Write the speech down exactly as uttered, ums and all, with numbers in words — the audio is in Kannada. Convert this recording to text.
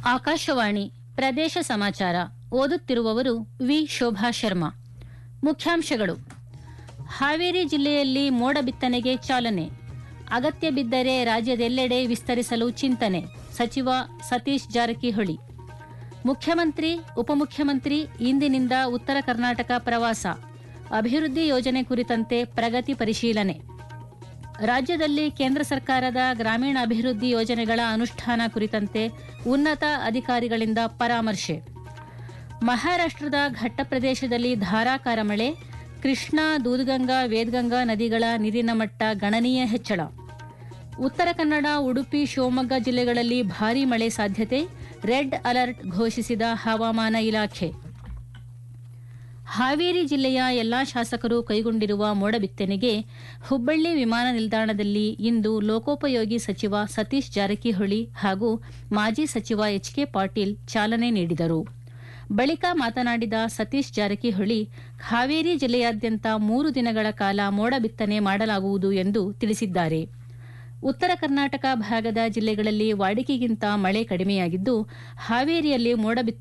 ಆಕಾಶವಾಣಿ ಪ್ರದೇಶ ಸಮಾಚಾರ ಓದುತ್ತಿರುವವರು ವಿ ಶೋಭಾ ಶರ್ಮಾ. ಮುಖ್ಯಾಂಶಗಳು: ಹಾವೇರಿ ಜಿಲ್ಲೆಯಲ್ಲಿ ಮೋಡ ಬಿತ್ತನೆಗೆ ಚಾಲನೆ. ಅಗತ್ಯ ಬಿದ್ದರೆ ರಾಜ್ಯದೆಲ್ಲೆಡೆ ವಿಸ್ತರಿಸಲು ಚಿಂತನೆ. ಸಚಿವ ಸತೀಶ್ ಜಾರಕಿಹೊಳಿ. ಮುಖ್ಯಮಂತ್ರಿ ಉಪಮುಖ್ಯಮಂತ್ರಿ ಇಂದಿನಿಂದ ಉತ್ತರ ಕರ್ನಾಟಕ ಪ್ರವಾಸ. ಅಭಿವೃದ್ಧಿ ಯೋಜನೆ ಕುರಿತಂತೆ ಪ್ರಗತಿ ಪರಿಶೀಲನೆ. ರಾಜ್ಯದಲ್ಲಿ ಕೇಂದ್ರ ಸರ್ಕಾರದ ಗ್ರಾಮೀಣಾಭಿವೃದ್ಧಿ ಯೋಜನೆಗಳ ಅನುಷ್ಠಾನ ಕುರಿತಂತೆ ಉನ್ನತ ಅಧಿಕಾರಿಗಳಿಂದ ಪರಾಮರ್ಶೆ. ಮಹಾರಾಷ್ಟ್ರದ ಘಟ್ಟಪ್ರದೇಶದಲ್ಲಿ ಧಾರಾಕಾರ ಮಳೆ. ಕೃಷ್ಣಾ, ದೂದ್ಗಂಗಾ, ವೇದಗಂಗಾ ನದಿಗಳ ನೀರಿನ ಮಟ್ಟ ಗಣನೀಯ ಹೆಚ್ಚಳ. ಉತ್ತರ ಕನ್ನಡ, ಉಡುಪಿ, ಶಿವಮೊಗ್ಗ ಜಿಲ್ಲೆಗಳಲ್ಲಿ ಭಾರೀ ಮಳೆ ಸಾಧ್ಯತೆ. ರೆಡ್ ಅಲರ್ಟ್ ಘೋಷಿಸಿದ ಹವಾಮಾನ ಇಲಾಖೆ. ಹಾವೇರಿ ಜಿಲ್ಲೆಯ ಎಲ್ಲಾ ಶಾಸಕರು ಕೈಗೊಂಡಿರುವ ಮೋಡ ಬಿತ್ತನೆಗೆ ಹುಬ್ಬಳ್ಳಿ ವಿಮಾನ ನಿಲ್ದಾಣದಲ್ಲಿ ಇಂದು ಲೋಕೋಪಯೋಗಿ ಸಚಿವ ಸತೀಶ್ ಜಾರಕಿಹೊಳಿ ಹಾಗೂ ಮಾಜಿ ಸಚಿವ ಎಚ್ ಕೆ ಪಾಟೀಲ್ ಚಾಲನೆ ನೀಡಿದರು. ಬಳಿಕ ಮಾತನಾಡಿದ ಸತೀಶ್ ಜಾರಕಿಹೊಳಿ, ಹಾವೇರಿ ಜಿಲ್ಲೆಯಾದ್ಯಂತ ಮೂರು ದಿನಗಳ ಕಾಲ ಮೋಡ ಬಿತ್ತನೆ ಮಾಡಲಾಗುವುದು ಎಂದು ತಿಳಿಸಿದ್ದಾರೆ. ಉತ್ತರ ಕರ್ನಾಟಕ ಭಾಗದ ಜಿಲ್ಲೆಗಳಲ್ಲಿ ವಾಡಿಕೆಗಿಂತ ಮಳೆ ಕಡಿಮೆಯಾಗಿದ್ದು, ಹಾವೇರಿಯಲ್ಲಿ ಮೋಡ ಬಿತ್ತನೆ